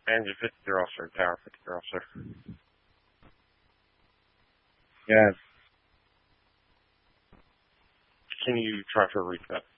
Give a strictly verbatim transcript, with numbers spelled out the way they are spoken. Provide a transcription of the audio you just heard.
Engine fifty-three officer, tower fifty-three officer. Yes. Can you try for a reset?